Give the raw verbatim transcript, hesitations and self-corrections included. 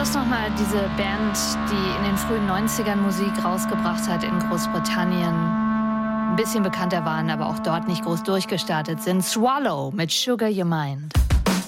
Schluss nochmal diese Band, die in den frühen neunzigern Musik rausgebracht hat in Großbritannien. Ein bisschen bekannter waren, aber auch dort nicht groß durchgestartet sind. Swallow mit Sugar Your Mind.